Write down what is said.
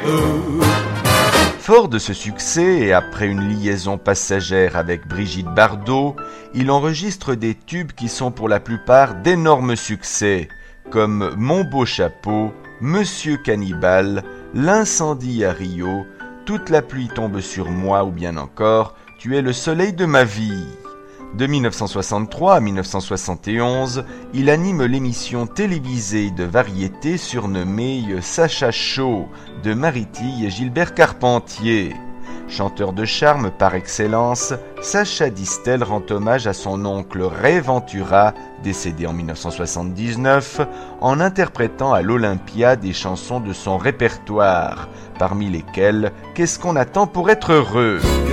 Fort de ce succès et après une liaison passagère avec Brigitte Bardot, il enregistre des tubes qui sont pour la plupart d'énormes succès, comme Mon beau chapeau, Monsieur Cannibal, L'incendie à Rio, Toute la pluie tombe sur moi ou bien encore Tu es le soleil de ma vie. De 1963 à 1971, il anime l'émission télévisée de variété surnommée Sacha Show de Marie-Tille et Gilbert Carpentier. Chanteur de charme par excellence, Sacha Distel rend hommage à son oncle Ray Ventura, décédé en 1979, en interprétant à l'Olympia des chansons de son répertoire, parmi lesquelles « Qu'est-ce qu'on attend pour être heureux ?»